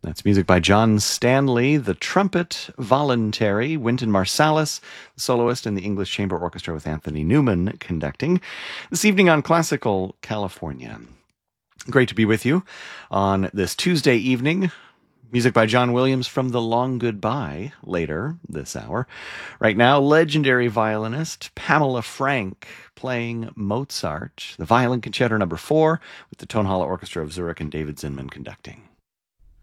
That's music by John Stanley, the trumpet voluntary, Wynton Marsalis, the soloist, and the English Chamber Orchestra with Anthony Newman conducting. This evening on Classical California. Great to be with you on this Tuesday evening. Music by John Williams from The Long Goodbye later this hour. Right now, legendary violinist Pamela Frank playing Mozart, the Violin Concerto No. 4 with the Tonhalle Orchestra of Zurich and David Zinman conducting.